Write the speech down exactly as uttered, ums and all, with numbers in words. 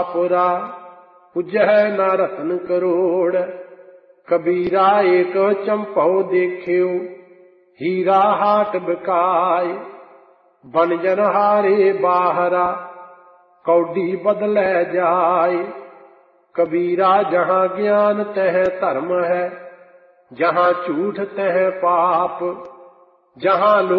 पुरा पुजह न रतन करोड़। कबीरा एक चंपौ देख्यो हीरा हाट बिकाय। बन जन हारे बाहरा कौडी बदलै जाय। कबीरा जहाँ ज्ञान तह धर्म है, जहाँ झूठ तह पाप। जहाँ